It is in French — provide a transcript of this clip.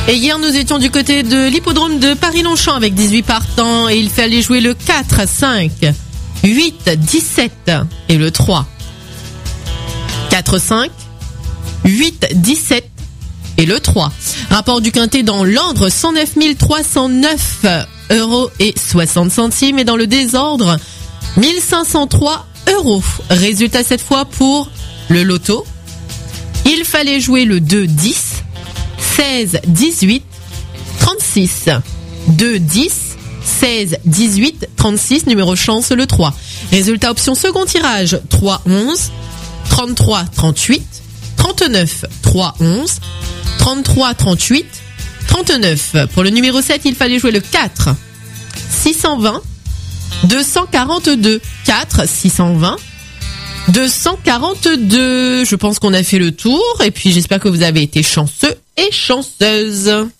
Et hier, nous étions du côté de l'hippodrome de Paris-Longchamp avec 18 partants et il fallait jouer le 4, 5, 8, 17 et le 3. 4, 5, 8, 17 et le 3. Rapport du quintet dans l'ordre, 109 309 € et 60 centimes et dans le désordre, 1503 €. Résultat cette fois pour le loto. Il fallait jouer le 2, 10, 16, 18, 36. 2, 10, 16, 18, 36, numéro chance le 3. Résultat option second tirage, 3, 11, 33, 38, 39, 3, 11, 33, 38, 39. Pour le numéro 7, il fallait jouer le 4, 620, 242, 4, 620, 242. Je pense qu'on a fait le tour et puis j'espère que vous avez été chanceux et chanceuses.